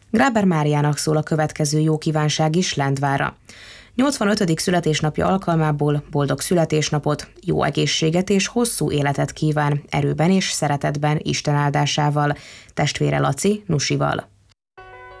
Gráber Máriának szól a következő jó kívánság is Lendvárra. 85. születésnapja alkalmából boldog születésnapot, jó egészséget és hosszú életet kíván, erőben és szeretetben, Isten áldásával, testvére Laci Nusival.